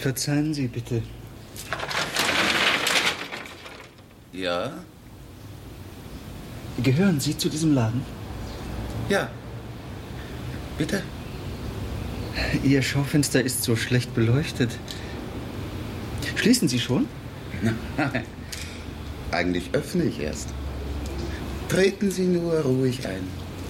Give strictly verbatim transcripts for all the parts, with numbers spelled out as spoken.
Verzeihen Sie bitte. Ja? Gehören Sie zu diesem Laden? Ja. Bitte? Ihr Schaufenster ist so schlecht beleuchtet. Schließen Sie schon? Nein. Eigentlich öffne ich erst. Treten Sie nur ruhig ein.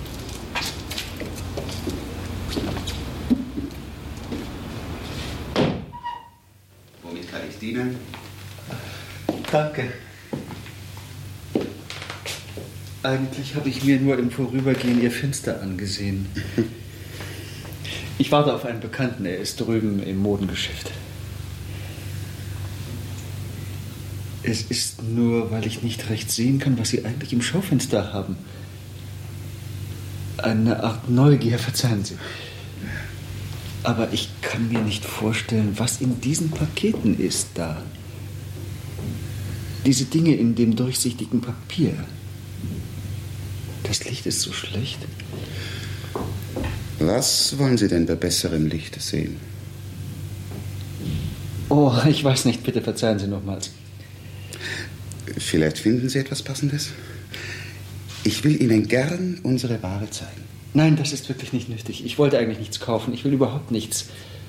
Womit kann ich dienen? Danke. Eigentlich habe ich mir nur im Vorübergehen Ihr Fenster angesehen. Ich warte auf einen Bekannten, er ist drüben im Modengeschäft. Es ist nur, weil ich nicht recht sehen kann, was Sie eigentlich im Schaufenster haben. Eine Art Neugier, verzeihen Sie. Aber ich kann mir nicht vorstellen, was in diesen Paketen ist da. Diese Dinge in dem durchsichtigen Papier. Das Licht ist so schlecht. Was wollen Sie denn bei besserem Licht sehen? Oh, ich weiß nicht, bitte verzeihen Sie nochmals. Vielleicht finden Sie etwas Passendes? Ich will Ihnen gern unsere Ware zeigen. Nein, das ist wirklich nicht nötig. Ich wollte eigentlich nichts kaufen. Ich will überhaupt nichts.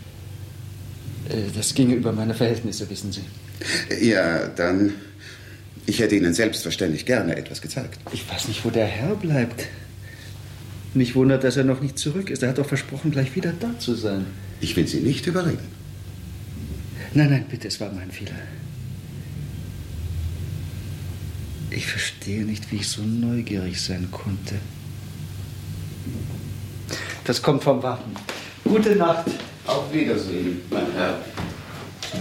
Das ginge über meine Verhältnisse, wissen Sie. Ja, dann... Ich hätte Ihnen selbstverständlich gerne etwas gezeigt. Ich weiß nicht, wo der Herr bleibt. Mich wundert, dass er noch nicht zurück ist. Er hat doch versprochen, gleich wieder da zu sein. Ich will Sie nicht überreden. Nein, nein, bitte, es war mein Fehler. Ich verstehe nicht, wie ich so neugierig sein konnte. Das kommt vom Warten. Gute Nacht. Auf Wiedersehen, mein Herr.